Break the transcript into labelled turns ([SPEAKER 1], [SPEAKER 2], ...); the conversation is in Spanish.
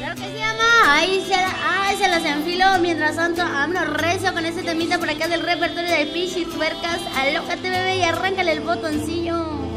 [SPEAKER 1] Claro que sí, ama. Ahí se las enfilo. Mientras tanto, vámonos recio con este temita por acá del repertorio de Pichi Tuercas. Alócate, bebé, y arráncale el botoncillo.